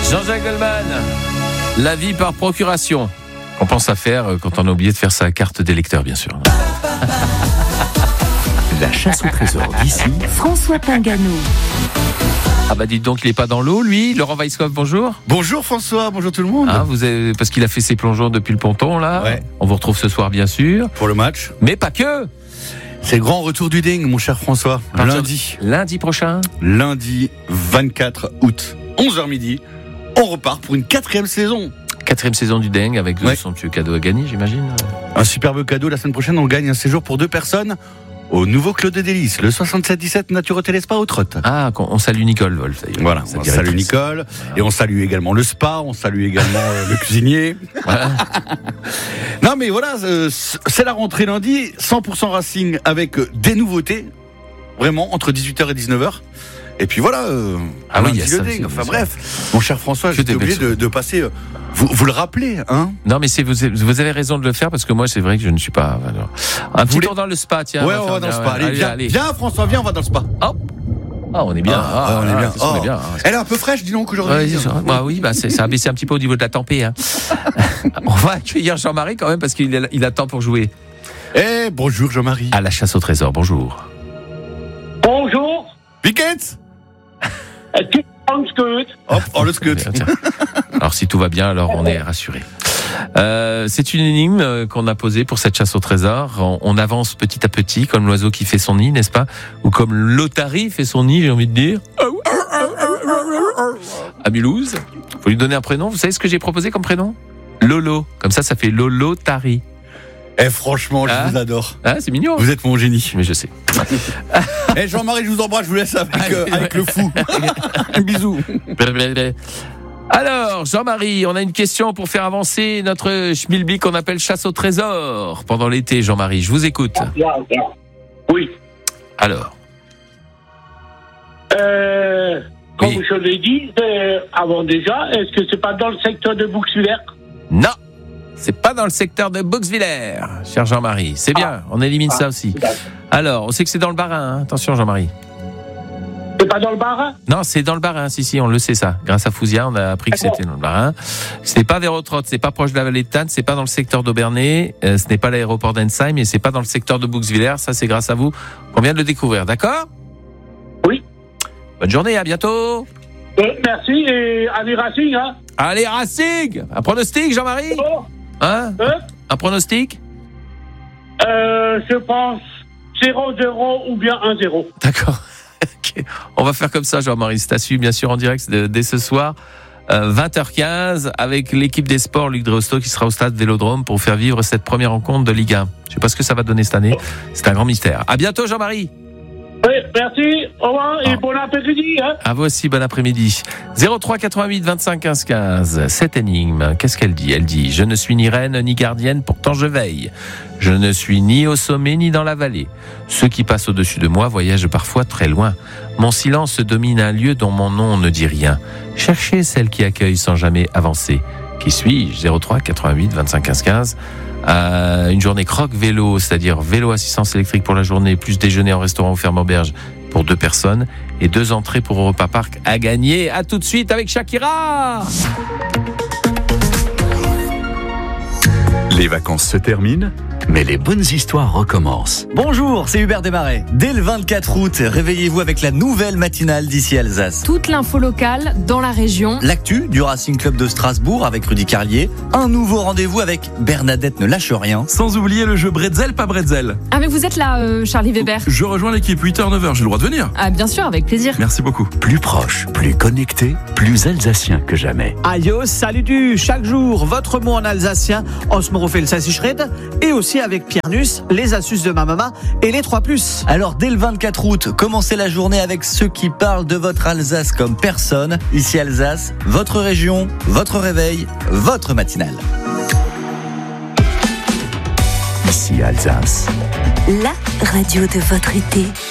Jean-Jacques Goldman, la vie par procuration. On pense à faire quand on a oublié de faire sa carte d'électeur, bien sûr. La chasse au trésor d'ici, François Pingano. Ah bah dites donc, il n'est pas dans l'eau, lui. Laurent Weisskopf, bonjour. Bonjour François, bonjour tout le monde. Ah, parce qu'il a fait ses plongeons depuis le ponton, là. Ouais. On vous retrouve ce soir, bien sûr. Pour le match. Mais pas que. C'est le grand retour du dingue, mon cher François. Lundi prochain. Lundi 24 août, 11h midi. On repart pour une 4e saison. 4e saison du dingue avec son petit cadeau à gagner, j'imagine. Un superbe cadeau. La semaine prochaine, on gagne un séjour pour 2 personnes au nouveau Clos de Délices, le 7717 Nature Hôtel et Spa au Trot. Ah, on salue Nicole Wolf. D'ailleurs. Voilà, on salue Nicole. Et on salue également le spa, on salue également le cuisinier. Voilà. Non mais voilà, c'est la rentrée lundi, 100% Racing avec des nouveautés, vraiment, entre 18h et 19h. Et puis voilà, enfin bref, mon cher François, j'étais obligé de passer... Vous le rappelez, hein? Non, mais vous avez raison de le faire parce que moi, c'est vrai que je ne suis pas. Un petit tour dans le spa, tiens. Ouais, on va dans le spa. Allez, viens, François, viens, on va dans le spa. Hop. Ah, on est bien. On est bien. On est bien. Elle est un peu fraîche, dis donc, aujourd'hui. Oui, ça a baissé un petit peu au niveau de la tempée. Hein. On va accueillir Jean-Marie quand même parce qu'il attend pour jouer. Bonjour Jean-Marie. À la chasse au trésor, bonjour. Bonjour. Weekend. Le scout. Alors si tout va bien, alors on est rassuré. C'est une énigme qu'on a posée pour cette chasse au trésor. On avance petit à petit, comme l'oiseau qui fait son nid, n'est-ce pas? Ou comme l'otarie fait son nid, j'ai envie de dire. À Mulhouse. Faut lui donner un prénom. Vous savez ce que j'ai proposé comme prénom? Lolo. Comme ça fait Lolo-Tari. Franchement, je vous adore. C'est mignon. Vous êtes mon génie. Mais je sais. Jean-Marie, je vous embrasse, je vous laisse avec le fou. Un bisou. Alors, Jean-Marie, on a une question pour faire avancer notre schmilblick qu'on appelle chasse au trésor pendant l'été, Jean-Marie. Je vous écoute. Oui. Alors. Comme je l'ai dit avant déjà, est-ce que c'est pas dans le secteur de Bouxwiller? Non. C'est pas dans le secteur de Bouxwiller, cher Jean-Marie. C'est bien, on élimine ça aussi. Alors, on sait que c'est dans le Bas-Rhin, hein. Attention Jean-Marie. C'est pas dans le Bas-Rhin? Non, c'est dans le Bas-Rhin, si, on le sait ça. Grâce à Fouzia, on a appris que c'était dans le Bas-Rhin. Ce n'est pas vers Autrot, c'est pas proche de la vallée de Tannes, c'est pas dans le secteur d'Aubernay, ce n'est pas l'aéroport d'Ensheim, et c'est pas dans le secteur de Bouxwiller. Ça, c'est grâce à vous qu'on vient de le découvrir, d'accord? Oui. Bonne journée, à bientôt. Merci, et allez Racing, hein? Allez Racing! Un pronostic, Jean-Marie? Hein? Un pronostic? Je pense 0-0 ou bien 1-0. D'accord. Okay. On va faire comme ça, Jean-Marie. C'est à suivre, bien sûr, en direct dès ce soir, 20h15, avec l'équipe des sports, Luc Dreosto, qui sera au stade Vélodrome pour faire vivre cette première rencontre de Ligue 1. Je ne sais pas ce que ça va donner cette année. C'est un grand mystère. À bientôt, Jean-Marie. Oui, merci. Au revoir et bon après-midi. Hein. À vous aussi, bon après-midi. 03 88 25 15 15. Cette énigme, qu'est-ce qu'elle dit? Elle dit: je ne suis ni reine ni gardienne, pourtant je veille. Je ne suis ni au sommet ni dans la vallée. Ceux qui passent au-dessus de moi voyagent parfois très loin. Mon silence domine un lieu dont mon nom ne dit rien. Cherchez celle qui accueille sans jamais avancer. Qui suis-je? 03 88 25 15 15. Une journée croque vélo, c'est-à-dire vélo assistance électrique pour la journée, plus déjeuner en restaurant ou ferme-auberge pour 2 personnes et 2 entrées pour Europa Park à gagner. À tout de suite avec Shakira. Les vacances se terminent, mais les bonnes histoires recommencent. Bonjour, c'est Hubert Desmarais. Dès le 24 août, réveillez-vous avec la nouvelle matinale d'ici Alsace. Toute l'info locale dans la région. L'actu du Racing Club de Strasbourg avec Rudy Carlier. Un nouveau rendez-vous avec Bernadette ne lâche rien. Sans oublier le jeu Bretzel, pas Bretzel. Ah mais vous êtes là, Charlie Weber. Je rejoins l'équipe 8h-9h, j'ai le droit de venir. Ah bien sûr, avec plaisir. Merci beaucoup. Plus proche, plus connecté, plus alsacien que jamais. Ayo, salut du chaque jour, votre mot en alsacien, Osmorofel Sassichred, et aussi avec Pierre Nuss, les astuces de ma maman et les 3+. Alors dès le 24 août, commencez la journée avec ceux qui parlent de votre Alsace comme personne. Ici Alsace, votre région, votre réveil, votre matinale. Ici Alsace. La radio de votre été.